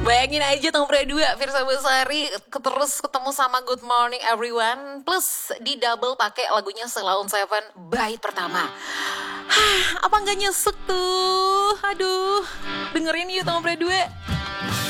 Bayangin aja Tom Berdua, Firsa Besari terus ketemu sama Good Morning Everyone, plus di double pakai lagunya Selaun Seven bait pertama. Apa nggak nyesek tuh? Aduh, dengerin yuk Tom Berdua.